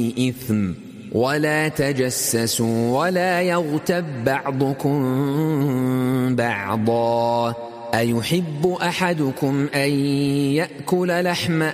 إثم ولا تجسسوا ولا يغتب بعضكم بعضا أيحب أحدكم أن يأكل لحم